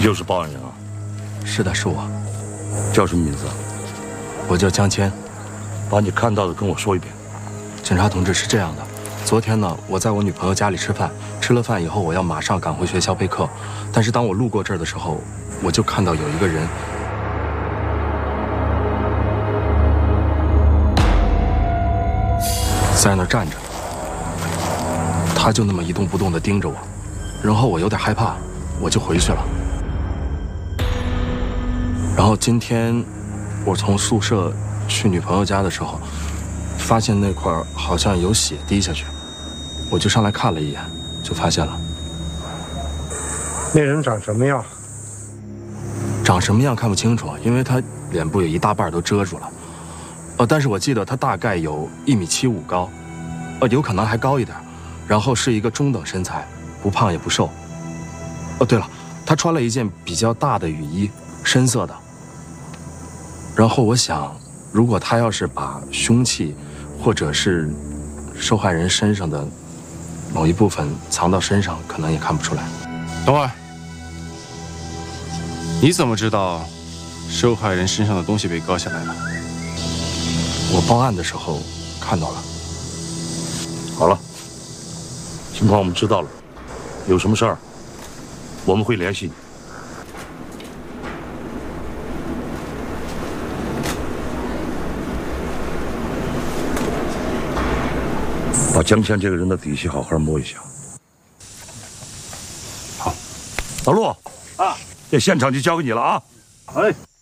就是报案人啊？ 是的，是我。 叫什么名字？ 我叫江谦。 把你看到的跟我说一遍。 警察同志，是这样的，昨天呢，我在我女朋友家里吃饭，吃了饭以后，我要马上赶回学校备课，但是当我路过这儿的时候，我就看到有一个人在那儿站着，他就那么一动不动地盯着我，然后我有点害怕，我就回去了。然后今天我从宿舍去女朋友家的时候，发现那块好像有血滴下去，我就上来看了一眼，就发现了。 那人长什么样？ 长什么样看不清楚，因为他脸部有一大半都遮住了。但是我记得他大概有1.75米高，有可能还高一点。然后是一个中等身材，不胖也不瘦。对了，他穿了一件比较大的雨衣，深色的。然后我想，如果他要是把凶器，或者是受害人身上的某一部分藏到身上，可能也看不出来。 等会儿，你怎么知道受害人身上的东西被割下来了？ 我报案的时候看到了。 好了，情况我们知道了，有什么事儿我们会联系你。把江谦这个人的底细好好摸一下。好，老陆啊，这现场就交给你了啊。 哎。